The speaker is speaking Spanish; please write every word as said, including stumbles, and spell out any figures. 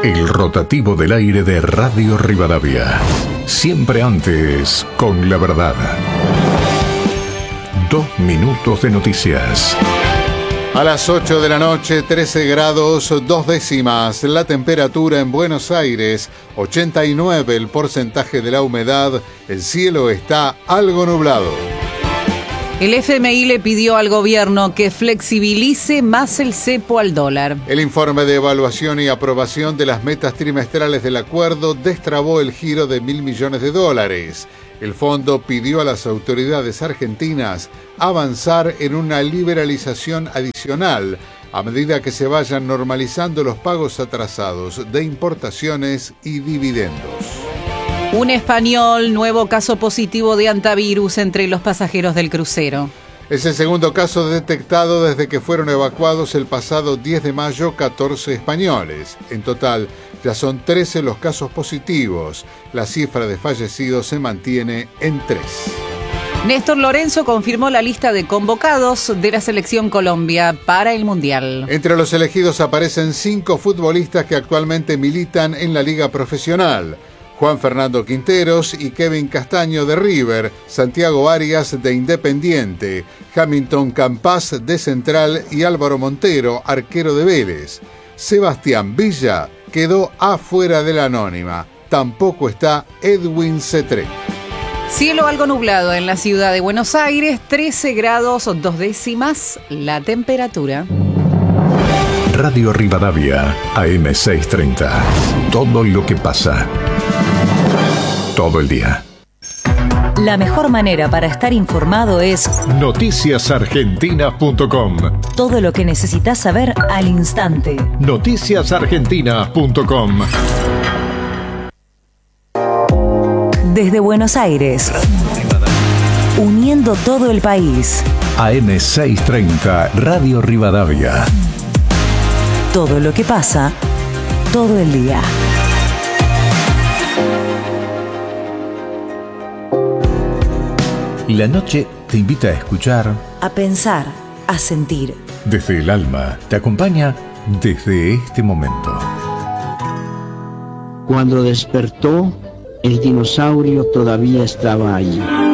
El rotativo del aire de Radio Rivadavia. Siempre antes, con la verdad. Dos minutos de noticias. A las ocho de la noche, trece grados, dos décimas. La temperatura en Buenos Aires, ochenta y nueve el porcentaje de la humedad. El cielo está algo nublado. El F M I le pidió al gobierno que flexibilice más el cepo al dólar. El informe de evaluación y aprobación de las metas trimestrales del acuerdo destrabó el giro de mil millones de dólares. El fondo pidió a las autoridades argentinas avanzar en una liberalización adicional a medida que se vayan normalizando los pagos atrasados de importaciones y dividendos. Un español, nuevo caso positivo de antivirus entre los pasajeros del crucero. Es el segundo caso detectado desde que fueron evacuados el pasado diez de mayo catorce españoles. En total, ya son trece los casos positivos. La cifra de fallecidos se mantiene en tres. Néstor Lorenzo confirmó la lista de convocados de la selección Colombia para el Mundial. Entre los elegidos aparecen cinco futbolistas que actualmente militan en la liga profesional. Juan Fernando Quinteros y Kevin Castaño de River, Santiago Arias de Independiente, Hamilton Campas de Central y Álvaro Montero, arquero de Vélez. Sebastián Villa quedó afuera de la anónima. Tampoco está Edwin Cetré. Cielo algo nublado en la ciudad de Buenos Aires, trece grados, dos décimas la temperatura. Radio Rivadavia, A M seiscientos treinta. Todo lo que pasa. Todo el día. La mejor manera para estar informado es noticias argentinas punto com. Todo lo que necesitas saber al instante. noticias argentinas punto com. Desde Buenos Aires, uniendo todo el país. A M seiscientos treinta, Radio Rivadavia. Todo lo que pasa, todo el día. La noche te invita a escuchar, a pensar, a sentir. Desde el alma te acompaña desde este momento. Cuando despertó, el dinosaurio todavía estaba allí.